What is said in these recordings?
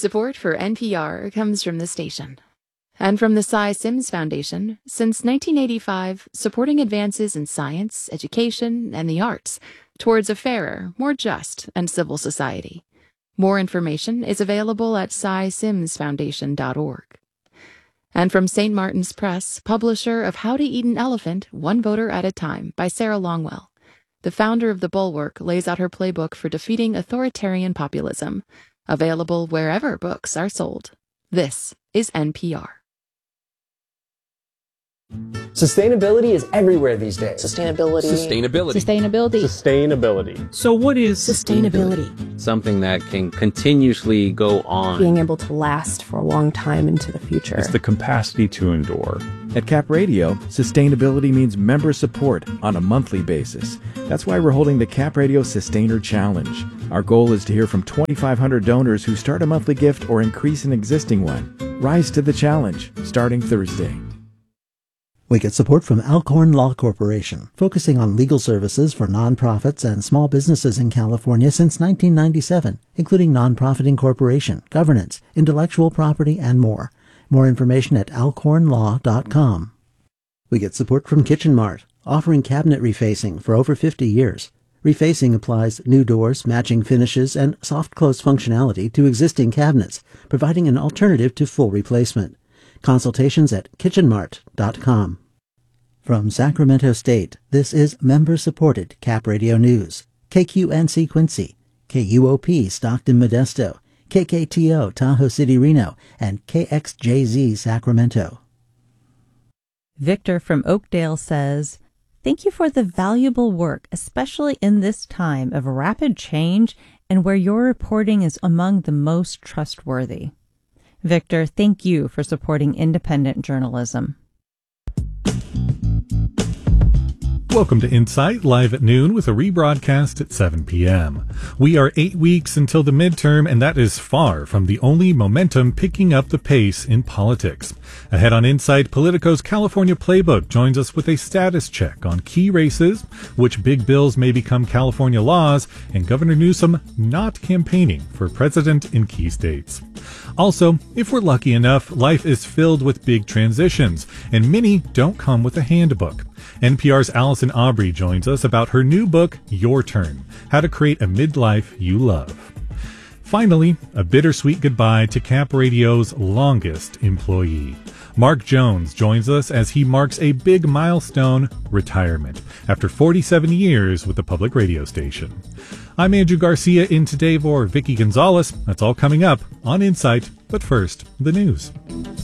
Support for NPR comes from the station and from the Cy Sims Foundation, since 1985, supporting advances in science, education, and the arts towards a fairer, more just, and civil society. More information is available at cysimsfoundation.org. And from St. Martin's Press, publisher of How to Eat an Elephant, One Voter at a Time by Sarah Longwell. The founder of The Bulwark lays out her playbook for defeating authoritarian populism. Available wherever books are sold. This is NPR. Sustainability is everywhere these days. Sustainability. So what is sustainability? Something that can continuously go on. Being able to last for a long time into the future. It's the capacity to endure. At Cap Radio, sustainability means member support on a monthly basis. That's why we're holding the Cap Radio Sustainer Challenge. Our goal is to hear from 2,500 donors who start a monthly gift or increase an existing one. Rise to the challenge, starting Thursday. We get support from Alcorn Law Corporation, focusing on legal services for nonprofits and small businesses in California since 1997, including nonprofit incorporation, governance, intellectual property, and more. More information at alcornlaw.com. We get support from Kitchen Mart, offering cabinet refacing for over 50 years. Refacing applies new doors, matching finishes, and soft close functionality to existing cabinets, providing an alternative to full replacement. Consultations at kitchenmart.com. From Sacramento State, this is member-supported Cap Radio News. KQNC Quincy, KUOP Stockton Modesto, KKTO Tahoe City Reno, and KXJZ Sacramento. Victor from Oakdale says, "Thank you for the valuable work, especially in this time of rapid change and where your reporting is among the most trustworthy." Victor, thank you for supporting independent journalism. Welcome to Insight, live at noon with a rebroadcast at 7 p.m. We are 8 weeks until the midterm, and that is far from the only momentum picking up the pace in politics. Ahead on Insight, Politico's California Playbook joins us with a status check on key races, which big bills may become California laws, and Governor Newsom not campaigning for president in key states. Also, if we're lucky enough, life is filled with big transitions, and many don't come with a handbook. NPR's Allison Aubrey joins us about her new book, Your Turn: How to Create a Midlife You Love. Finally, a bittersweet goodbye to Cap Radio's longest employee. Mark Jones joins us as he marks a big milestone, retirement, after 47 years with the public radio station. I'm Andrew Garcia in today for Vicky Gonzalez. That's all coming up on Insight, but first, the news.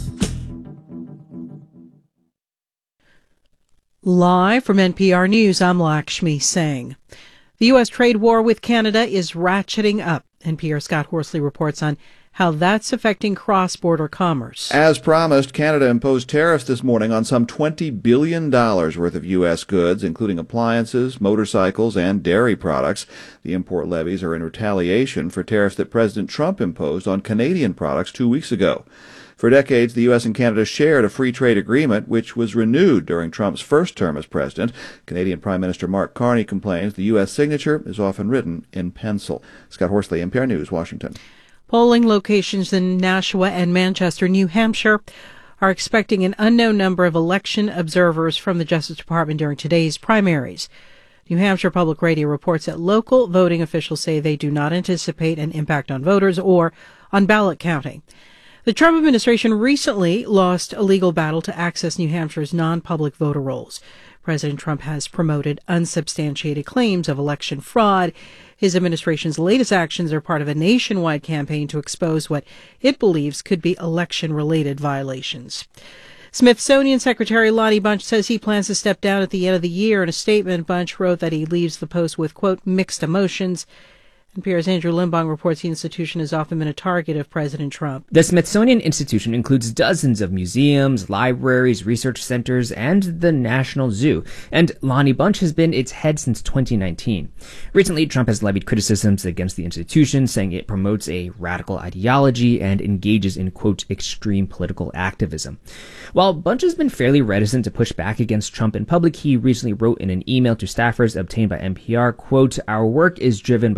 Live from NPR News, I'm Lakshmi Singh. The U.S. trade war with Canada is ratcheting up. NPR's Scott Horsley reports on how that's affecting cross-border commerce. As promised, Canada imposed tariffs this morning on some $20 billion worth of U.S. goods, including appliances, motorcycles, and dairy products. The import levies are in retaliation for tariffs that President Trump imposed on Canadian products 2 weeks ago. For decades, the U.S. and Canada shared a free trade agreement, which was renewed during Trump's first term as president. Canadian Prime Minister Mark Carney complains the U.S. signature is often written in pencil. Scott Horsley, NPR News, Washington. Polling locations in Nashua and Manchester, New Hampshire, are expecting an unknown number of election observers from the Justice Department during today's primaries. New Hampshire Public Radio reports that local voting officials say they do not anticipate an impact on voters or on ballot counting. The Trump administration recently lost a legal battle to access New Hampshire's non-public voter rolls. President Trump has promoted unsubstantiated claims of election fraud. His administration's latest actions are part of a nationwide campaign to expose what it believes could be election-related violations. Smithsonian Secretary Lonnie Bunch says he plans to step down at the end of the year. In a statement, Bunch wrote that he leaves the post with, quote, mixed emotions. NPR's Andrew Limbong reports the institution has often been a target of President Trump. The Smithsonian Institution includes dozens of museums, libraries, research centers, and the National Zoo, and Lonnie Bunch has been its head since 2019. Recently, Trump has levied criticisms against the institution, saying it promotes a radical ideology and engages in, quote, extreme political activism. While Bunch has been fairly reticent to push back against Trump in public, he recently wrote in an email to staffers obtained by NPR, quote, our work is driven by scholarship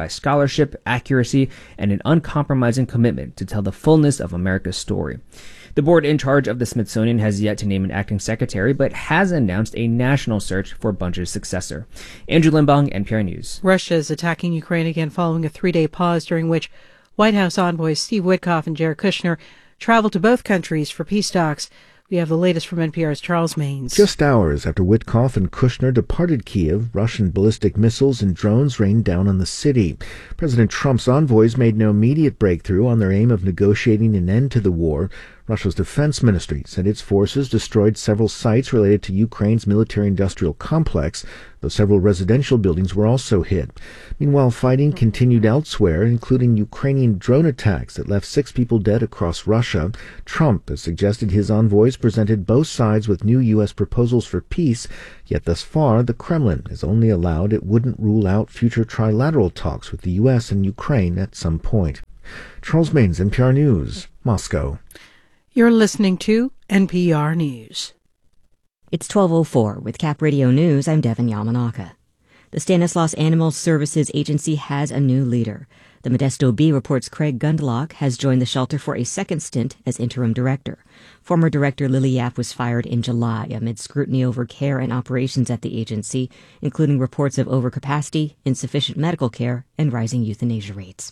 scholarship, accuracy, and an uncompromising commitment to tell the fullness of America's story. The board in charge of the Smithsonian has yet to name an acting secretary, but has announced a national search for Bunch's successor. Andrew Limbong, NPR News. Russia is attacking Ukraine again following a 3-day pause during which White House envoys Steve Witkoff and Jared Kushner traveled to both countries for peace talks. We have the latest from NPR's Charles Maines. Just hours after Witkoff and Kushner departed Kiev, Russian ballistic missiles and drones rained down on the city. President Trump's envoys made no immediate breakthrough on their aim of negotiating an end to the war. Russia's defense ministry said its forces destroyed several sites related to Ukraine's military-industrial complex, though several residential buildings were also hit. Meanwhile, fighting continued elsewhere, including Ukrainian drone attacks that left 6 people dead across Russia. Trump has suggested his envoys presented both sides with new U.S. proposals for peace, yet thus far the Kremlin has only allowed it wouldn't rule out future trilateral talks with the U.S. and Ukraine at some point. Charles Maines, NPR News, Moscow. You're listening to NPR News. It's 12:04 with Cap Radio News. I'm Devin Yamanaka. The Stanislaus Animal Services Agency has a new leader. The Modesto Bee reports Craig Gundlach has joined the shelter for a second stint as interim director. Former director Lily Yap was fired in July amid scrutiny over care and operations at the agency, including reports of overcapacity, insufficient medical care, and rising euthanasia rates.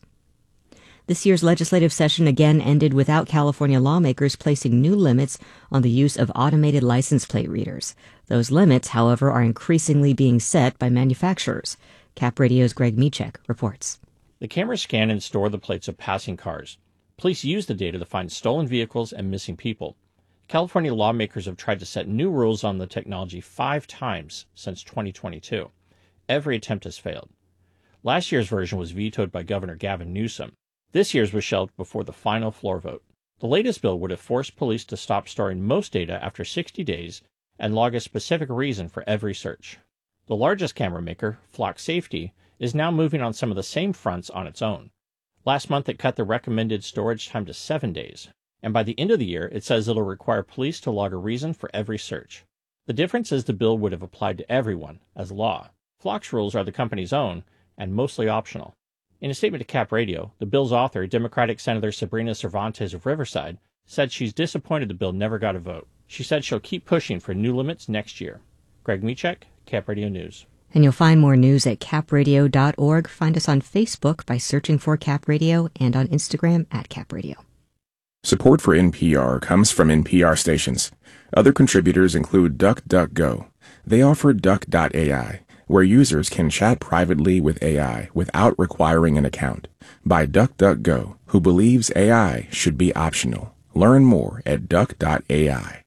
This year's legislative session again ended without California lawmakers placing new limits on the use of automated license plate readers. Those limits, however, are increasingly being set by manufacturers. Cap Radio's Greg Michek reports. The cameras scan and store the plates of passing cars. Police use the data to find stolen vehicles and missing people. California lawmakers have tried to set new rules on the technology 5 times since 2022. Every attempt has failed. Last year's version was vetoed by Governor Gavin Newsom. This year's was shelved before the final floor vote. The latest bill would have forced police to stop storing most data after 60 days and log a specific reason for every search. The largest camera maker, Flock Safety, is now moving on some of the same fronts on its own. Last month it cut the recommended storage time to 7 days, and by the end of the year it says it'll require police to log a reason for every search. The difference is the bill would have applied to everyone as law. Flock's rules are the company's own and mostly optional. In a statement to Cap Radio, the bill's author, Democratic Senator Sabrina Cervantes of Riverside, said she's disappointed the bill never got a vote. She said she'll keep pushing for new limits next year. Greg Michek, Cap Radio News. And you'll find more news at capradio.org. Find us on Facebook by searching for Cap Radio and on Instagram at Cap Radio. Support for NPR comes from NPR stations. Other contributors include DuckDuckGo. They offer Duck.ai, where users can chat privately with AI without requiring an account. By DuckDuckGo, who believes AI should be optional. Learn more at Duck.ai.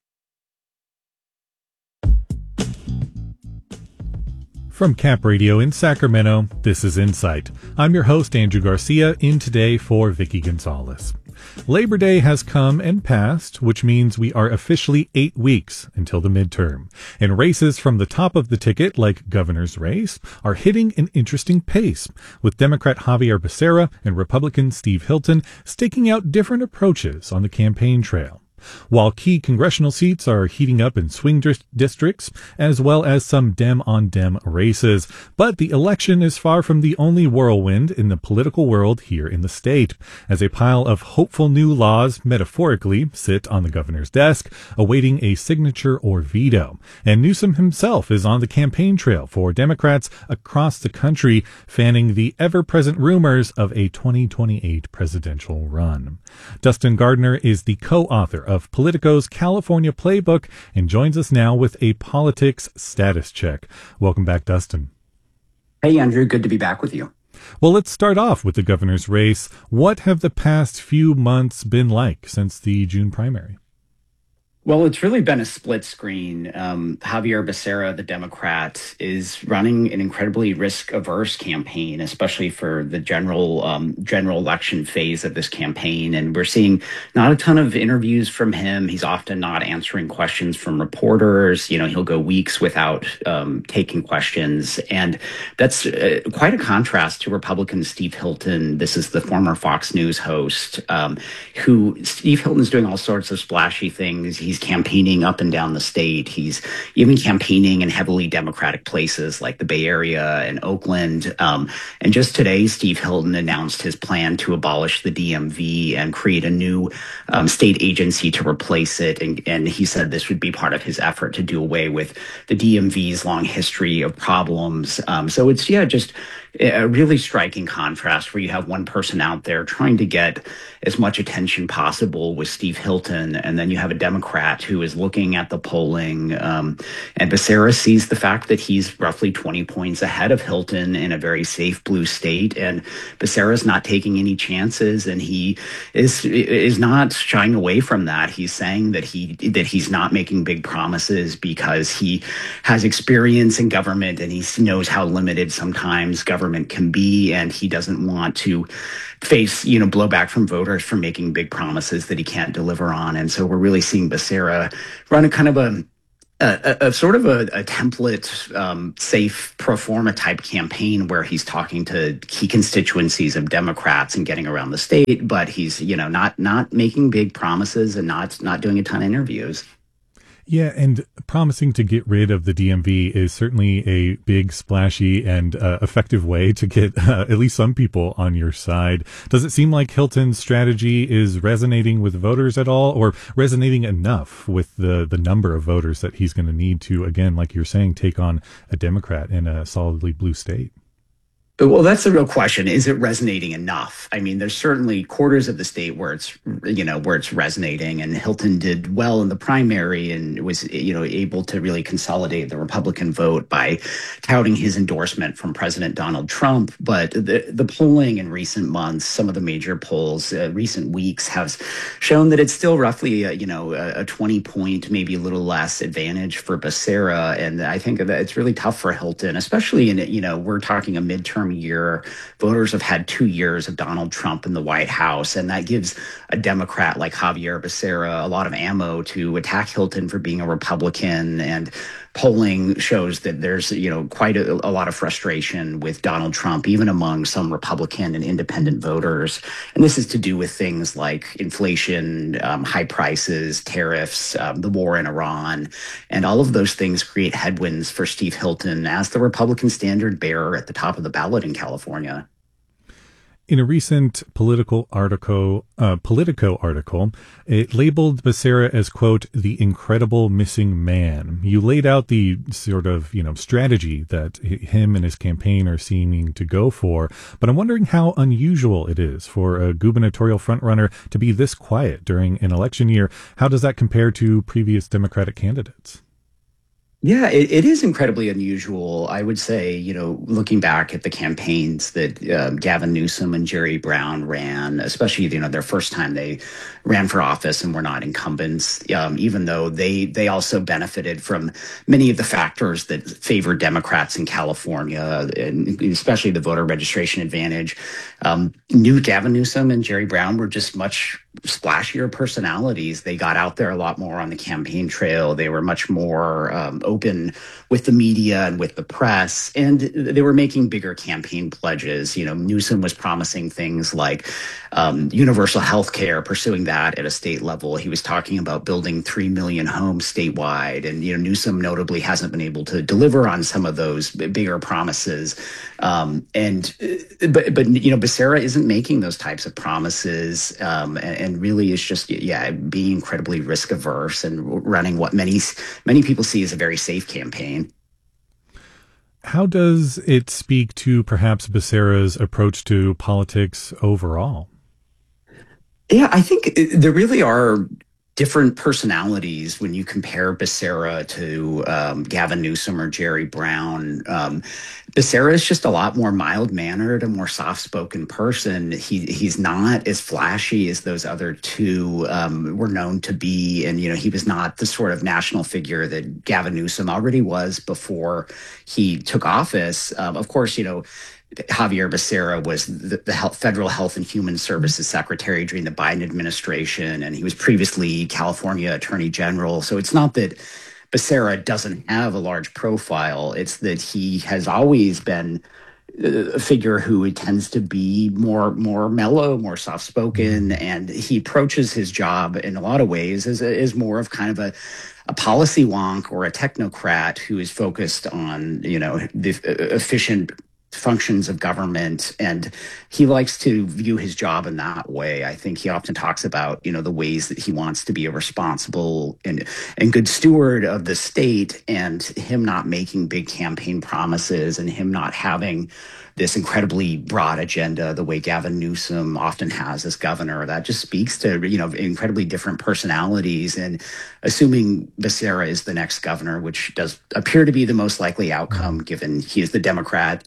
From Cap Radio in Sacramento, this is Insight. I'm your host, Andrew Garcia, in today for Vicky Gonzalez. Labor Day has come and passed, which means we are officially 8 weeks until the midterm. And races from the top of the ticket, like governor's race, are hitting an interesting pace, with Democrat Javier Becerra and Republican Steve Hilton staking out different approaches on the campaign trail. While key congressional seats are heating up in swing districts, as well as some Dem-on-Dem races. But the election is far from the only whirlwind in the political world here in the state, as a pile of hopeful new laws, metaphorically, sit on the governor's desk, awaiting a signature or veto. And Newsom himself is on the campaign trail for Democrats across the country, fanning the ever-present rumors of a 2028 presidential run. Dustin Gardner is the co-author of Politico's California Playbook and joins us now with a politics status check. Welcome back, Dustin. Hey, Andrew. Good to be back with you. Well, let's start off with the governor's race. What have the past few months been like since the June primary? Well, it's really been a split screen. Javier Becerra, the Democrat, is running an incredibly risk-averse campaign, especially for the general election phase of this campaign. And we're seeing not a ton of interviews from him. He's often not answering questions from reporters. You know, he'll go weeks without taking questions. And that's quite a contrast to Republican Steve Hilton. This is the former Fox News host, who Steve Hilton's doing all sorts of splashy things. he's campaigning up and down the state. He's even campaigning in heavily Democratic places like the Bay Area and Oakland. And just today, Steve Hilton announced his plan to abolish the DMV and create a new state agency to replace it. And he said this would be part of his effort to do away with the DMV's long history of problems. So it's, just a really striking contrast where you have one person out there trying to get as much attention possible with Steve Hilton, and then you have a Democrat who is looking at the polling, and Becerra sees the fact that he's roughly 20 points ahead of Hilton in a very safe blue state, and Becerra's not taking any chances, and he is not shying away from that. He's saying that he's not making big promises because he has experience in government and he knows how limited sometimes government can be, and he doesn't want to face blowback from voters for making big promises that he can't deliver on. And so we're really seeing Becerra run a kind of a sort of a template, safe pro forma type campaign where he's talking to key constituencies of Democrats and getting around the state, but he's not making big promises and not doing a ton of interviews. Yeah, and promising to get rid of the DMV is certainly a big, splashy, and effective way to get at least some people on your side. Does it seem like Hilton's strategy is resonating with voters at all, or resonating enough with the number of voters that he's going to need to, again, like you're saying, take on a Democrat in a solidly blue state? Well, that's the real question. Is it resonating enough? I mean, there's certainly quarters of the state where it's resonating, and Hilton did well in the primary and was, able to really consolidate the Republican vote by touting his endorsement from President Donald Trump. But the polling in recent months, some of the major polls, recent weeks have shown that it's still roughly, a 20-point, maybe a little less advantage for Becerra. And I think that it's really tough for Hilton, especially in, we're talking a midterm year. Voters have had 2 years of Donald Trump in the White House, and that gives a Democrat like Xavier Becerra a lot of ammo to attack Hilton for being a Republican. And polling shows that there's quite a lot of frustration with Donald Trump, even among some Republican and independent voters. And this is to do with things like inflation, high prices, tariffs, the war in Iran, and all of those things create headwinds for Steve Hilton as the Republican standard bearer at the top of the ballot in California. In a recent Politico article, it labeled Becerra as, quote, the incredible missing man. You laid out the sort of, strategy that him and his campaign are seeming to go for, but I'm wondering how unusual it is for a gubernatorial frontrunner to be this quiet during an election year. How does that compare to previous Democratic candidates? Yeah, it is incredibly unusual. I would say, looking back at the campaigns that Gavin Newsom and Jerry Brown ran, especially, their first time they ran for office and were not incumbents, even though they also benefited from many of the factors that favor Democrats in California, and especially the voter registration advantage. Gavin Newsom and Jerry Brown were just much splashier personalities. They got out there a lot more on the campaign trail. They were much more open with the media and with the press, and they were making bigger campaign pledges. Newsom was promising things like universal health care, pursuing that at a state level. He was talking about building 3 million homes statewide, and Newsom notably hasn't been able to deliver on some of those bigger promises. But Becerra isn't making those types of promises, and really is just being incredibly risk averse and running what many people see as a very safe campaign. How does it speak to perhaps Becerra's approach to politics overall? Yeah, I think there really are different personalities when you compare Becerra to Gavin Newsom or Jerry Brown. Becerra is just a lot more mild-mannered, a more soft-spoken person. He's not as flashy as those other two were known to be, and he was not the sort of national figure that Gavin Newsom already was before he took office. Of course, Xavier Becerra was the Federal Health and Human Services Secretary during the Biden administration, and he was previously California Attorney General. So it's not that Becerra doesn't have a large profile. It's that he has always been a figure who tends to be more mellow, more soft spoken, and he approaches his job in a lot of ways as more of kind of a policy wonk or a technocrat who is focused on the efficient functions of government, and he likes to view his job in that way. I think he often talks about the ways that he wants to be a responsible and good steward of the state, and him not making big campaign promises and him not having this incredibly broad agenda the way Gavin Newsom often has as governor. That just speaks to incredibly different personalities, and assuming Becerra is the next governor, which does appear to be the most likely outcome given he is the Democrat,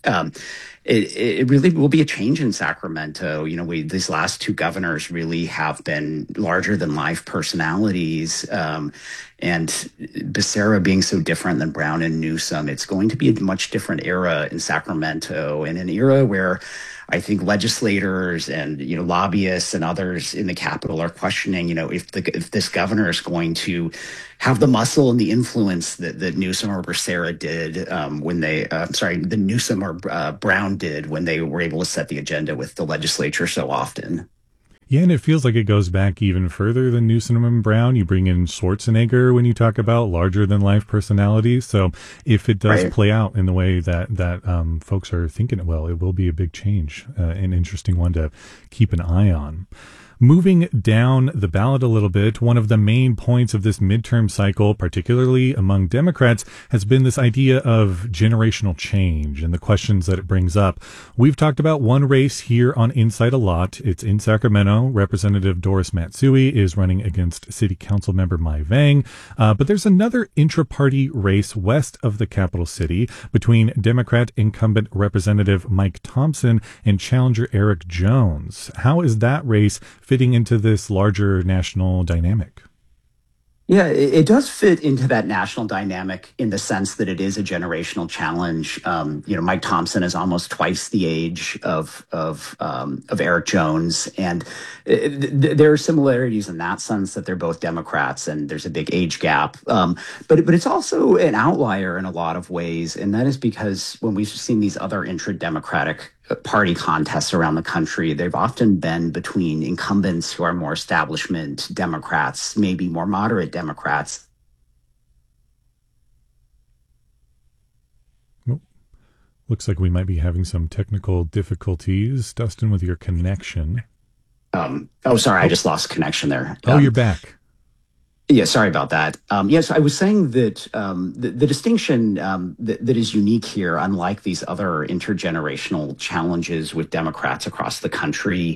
it really will be a change in Sacramento. These last two governors really have been larger than life personalities. And Becerra being so different than Brown and Newsom, it's going to be a much different era in Sacramento, and an era where I think legislators and lobbyists and others in the Capitol are questioning, if this governor is going to have the muscle and the influence that Newsom or Becerra did when they, the Newsom or Brown did when they were able to set the agenda with the legislature so often. Yeah, and it feels like it goes back even further than Newsom and Brown. You bring in Schwarzenegger when you talk about larger-than-life personalities. So if it does play out in the way that folks are thinking it will be a big change, an interesting one to keep an eye on. Moving down the ballot a little bit, one of the main points of this midterm cycle, particularly among Democrats, has been this idea of generational change and the questions that it brings up. We've talked about one race here on Insight a lot. It's in Sacramento. Representative Doris Matsui is running against City Council member Mai Vang. But there's another intra-party race west of the capital city between Democrat incumbent Representative Mike Thompson and challenger Eric Jones. How is that race fitting into this larger national dynamic? Yeah, it does fit into that national dynamic in the sense that it is a generational challenge. Mike Thompson is almost twice the age of Eric Jones, and there are similarities in that sense that they're both Democrats, and there's a big age gap. But it's also an outlier in a lot of ways, and that is because when we've seen these other intra-Democratic party contests around the country, they've often been between incumbents who are more establishment Democrats, maybe more moderate Democrats. Well, looks like we might be having some technical difficulties, Dustin, with your connection. Sorry, I just lost connection there. You're back. Yeah, sorry about that. Yes, I was saying that the distinction that is unique here, unlike these other intergenerational challenges with Democrats across the country,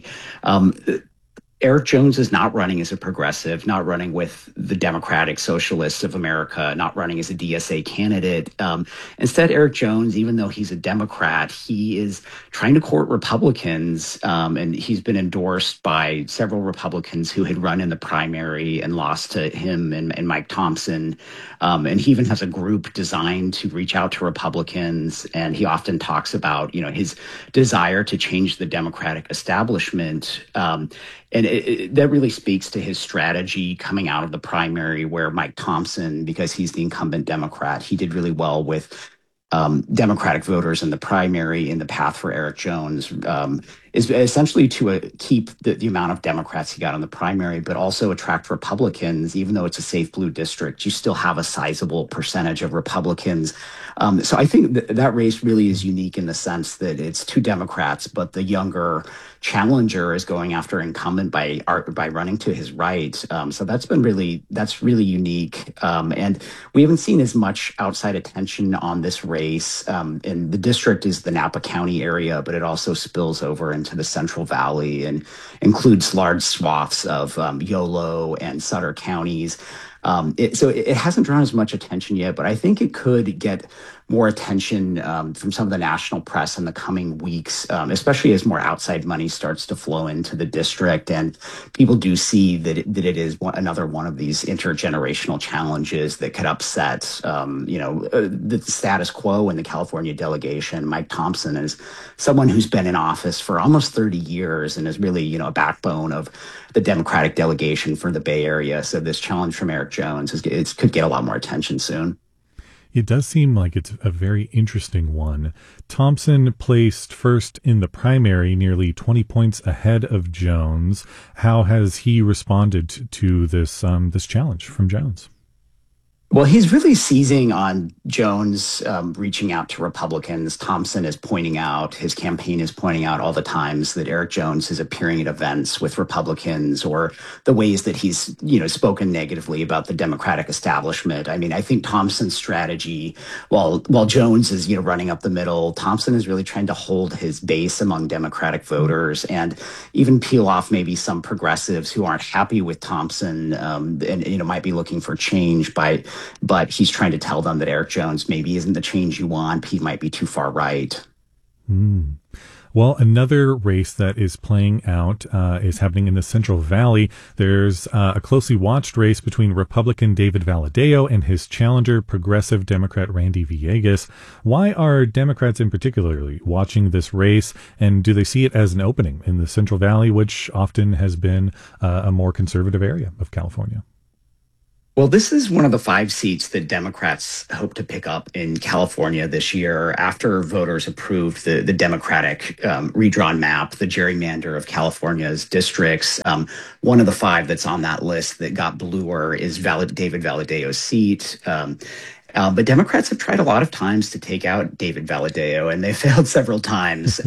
Eric Jones is not running as a progressive, not running with the Democratic Socialists of America, not running as a DSA candidate. Instead, Eric Jones, even though he's a Democrat, he is trying to court Republicans, and he's been endorsed by several Republicans who had run in the primary and lost to him and Mike Thompson. And he even has a group designed to reach out to Republicans, and he often talks about, his desire to change the Democratic establishment. And that really speaks to his strategy coming out of the primary, where Mike Thompson, because he's the incumbent Democrat, he did really well with Democratic voters in the primary. In the path for Eric Jones is essentially to keep the amount of Democrats he got in the primary, but also attract Republicans. Even though it's a safe blue district, you still have a sizable percentage of Republicans. So I think that race really is unique in the sense that it's two Democrats, but the younger challenger is going after incumbent by running to his right. So that's really unique. And we haven't seen as much outside attention on this race. And the district is the Napa County area, but it also spills over into the Central Valley and includes large swaths of Yolo and Sutter counties. So it hasn't drawn as much attention yet, but I think it could get more attention from some of the national press in the coming weeks, especially as more outside money starts to flow into the district, and people do see that it is another one of these intergenerational challenges that could upset, the status quo in the California delegation. Mike Thompson is someone who's been in office for almost 30 years and is really, a backbone of the Democratic delegation for the Bay Area. So this challenge from Eric Jones could get a lot more attention soon. It does seem like it's a very interesting one. Thompson placed first in the primary, nearly 20 points ahead of Jones. How has he responded to this this challenge from Jones? Well, he's really seizing on Jones reaching out to Republicans. Thompson is pointing out, his campaign is pointing out all the times that Eric Jones is appearing at events with Republicans, or the ways that he's, spoken negatively about the Democratic establishment. I mean, I think Thompson's strategy, while Jones is, running up the middle, Thompson is really trying to hold his base among Democratic voters and even peel off maybe some progressives who aren't happy with Thompson and might be looking for change but he's trying to tell them that Eric Jones maybe isn't the change you want. He might be too far right. Well, another race that is playing out is happening in the Central Valley. There's a closely watched race between Republican David Valadao and his challenger, progressive Democrat Randy Villegas. Why are Democrats in particular watching this race, and do they see it as an opening in the Central Valley, which often has been a more conservative area of California? Well, this is one of the 5 seats that Democrats hope to pick up in California this year after voters approved the Democratic redrawn map, the gerrymander of California's districts. One of the 5 that's on that list that got bluer is David Valadao's seat. But Democrats have tried a lot of times to take out David Valadao, and they failed several times.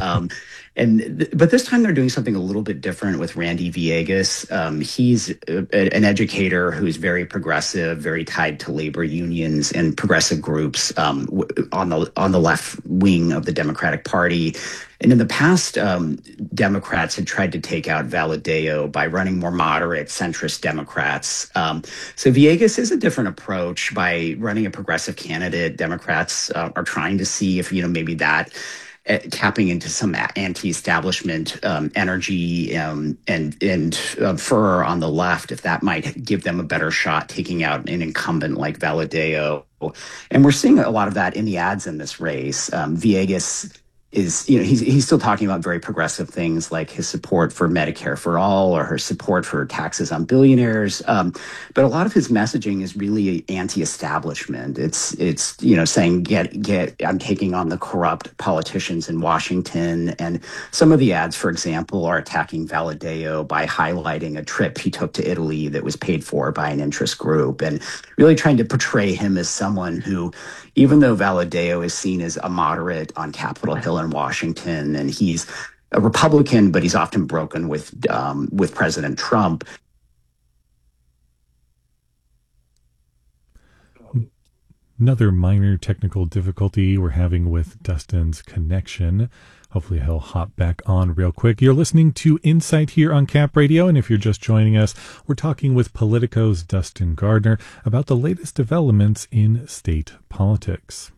But this time they're doing something a little bit different with Randy Villegas. He's an educator who's very progressive, very tied to labor unions and progressive groups on the left wing of the Democratic Party. And in the past, Democrats had tried to take out Valadao by running more moderate centrist Democrats. So Villegas is a different approach. By running a progressive candidate, Democrats are trying to see if, maybe that tapping into some anti-establishment energy and furor on the left, if that might give them a better shot taking out an incumbent like Valadao. And we're seeing a lot of that in the ads in this race. Villegas is, he's still talking about very progressive things like his support for Medicare for all or her support for taxes on billionaires. But a lot of his messaging is really anti-establishment. It's saying, I'm taking on the corrupt politicians in Washington. And some of the ads, for example, are attacking Valadao by highlighting a trip he took to Italy that was paid for by an interest group, and really trying to portray him as someone who, even though Valadao is seen as a moderate on Capitol Hill in Washington, and he's a Republican, but he's often broken with President Trump. Another minor technical difficulty we're having with Dustin's connection. Hopefully he'll hop back on real quick. You're listening to Insight here on Cap Radio, and if you're just joining us, we're talking with Politico's Dustin Gardner about the latest developments in state politics.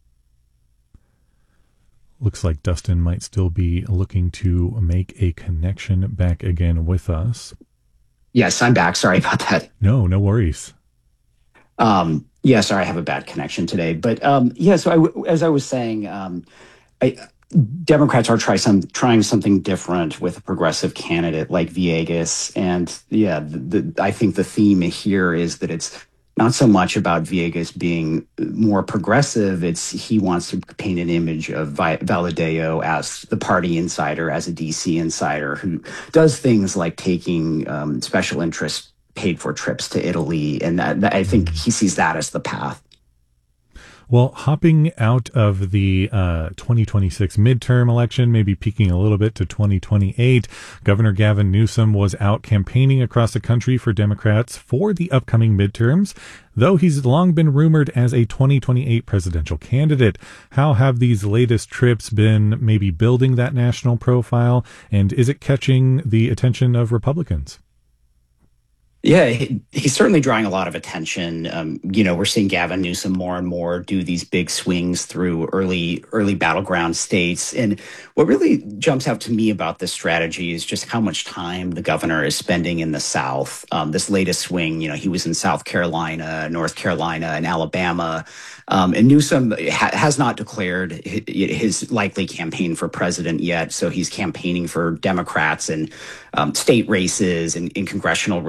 Looks like Dustin might still be looking to make a connection back again with us. Yes, I'm back. Sorry about that. No worries. Sorry, I have a bad connection today. But so as I was saying, Democrats are trying something different with a progressive candidate like Villegas. And I think the theme here is that it's not so much about Villegas being more progressive. He wants to paint an image of Valadao as the party insider, as a DC insider who does things like taking special interest paid for trips to Italy. And I think he sees that as the path. Well, hopping out of the 2026 midterm election, maybe peeking a little bit to 2028, Governor Gavin Newsom was out campaigning across the country for Democrats for the upcoming midterms, though he's long been rumored as a 2028 presidential candidate. How have these latest trips been maybe building that national profile, and is it catching the attention of Republicans? Yeah, he's certainly drawing a lot of attention. We're seeing Gavin Newsom more and more do these big swings through early battleground states. And what really jumps out to me about this strategy is just how much time the governor is spending in the South. This latest swing, he was in South Carolina, North Carolina, and Alabama. And Newsom has not declared his likely campaign for president yet. So he's campaigning for Democrats in state races and in congressional races.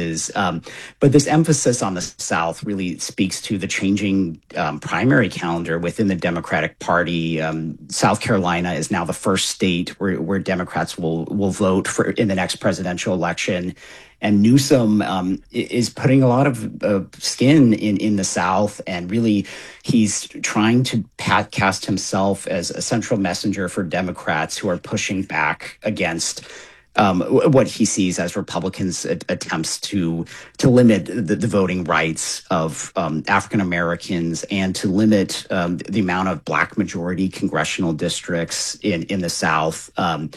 races. But this emphasis on the South really speaks to the changing primary calendar within the Democratic Party. South Carolina is now the first state where Democrats will vote in the next presidential election. And Newsom is putting a lot of skin in the South, and really he's trying to cast himself as a central messenger for Democrats who are pushing back against what he sees as Republicans' attempts to limit the voting rights of African Americans and to limit the amount of Black majority congressional districts in the South.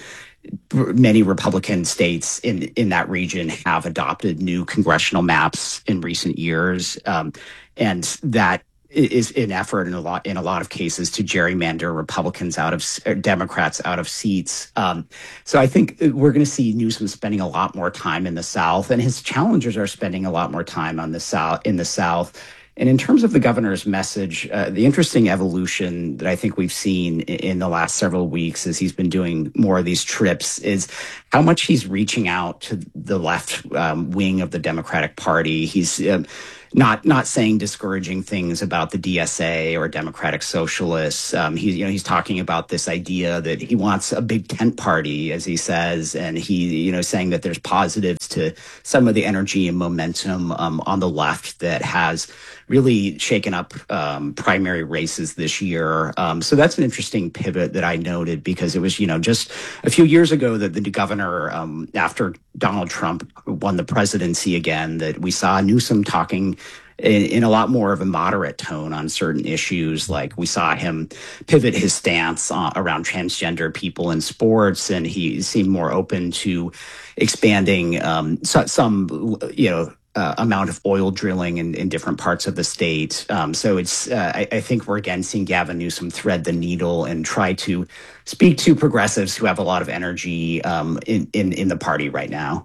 Many Republican states in that region have adopted new congressional maps in recent years, and that is an effort in a lot of cases to gerrymander Democrats out of seats. So I think we're going to see Newsom spending a lot more time in the South, and his challengers are spending a lot more time in the South. And in terms of the governor's message, the interesting evolution that I think we've seen in the last several weeks as he's been doing more of these trips is how much he's reaching out to the left wing of the Democratic Party. He's not saying discouraging things about the DSA or Democratic Socialists. He's talking about this idea that he wants a big tent party, as he says, and he saying that there's positives to some of the energy and momentum on the left that has really shaken up primary races this year. So that's an interesting pivot that I noted, because it was just a few years ago that the governor, after Donald Trump won the presidency again, that we saw Newsom talking in a lot more of a moderate tone on certain issues. Like we saw him pivot his stance around transgender people in sports, and he seemed more open to expanding some amount of oil drilling in different parts of the state. So it's I think we're again seeing Gavin Newsom thread the needle and try to speak to progressives who have a lot of energy in the party right now.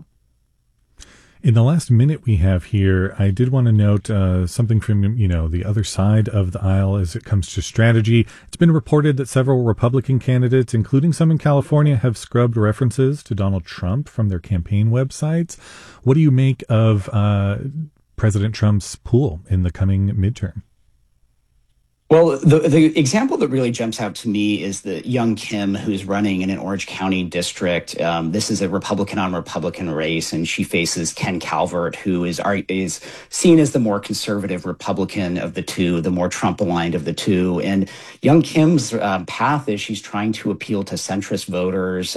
In the last minute we have here, I did want to note something from, the other side of the aisle as it comes to strategy. It's been reported that several Republican candidates, including some in California, have scrubbed references to Donald Trump from their campaign websites. What do you make of President Trump's pool in the coming midterm? Well, the example that really jumps out to me is the Young Kim, who's running in an Orange County district. This is a Republican-on-Republican race, and she faces Ken Calvert, who is seen as the more conservative Republican of the two, the more Trump-aligned of the two. And Young Kim's path is she's trying to appeal to centrist voters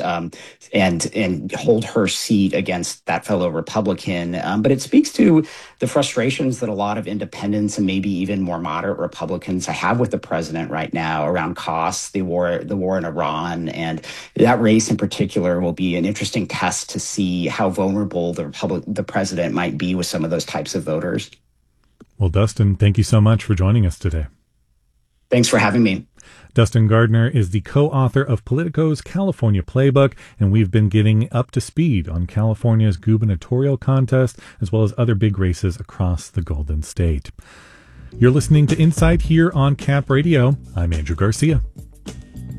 and hold her seat against that fellow Republican. But it speaks to the frustrations that a lot of independents and maybe even more moderate Republicans have with the president right now around costs, the war in Iran, and that race in particular will be an interesting test to see how vulnerable the president might be with some of those types of voters. Well, Dustin, thank you so much for joining us today. Thanks for having me. Dustin Gardner is the co-author of Politico's California Playbook, and we've been getting up to speed on California's gubernatorial contest, as well as other big races across the Golden State. You're listening to Insight here on Cap Radio. I'm Andrew Garcia.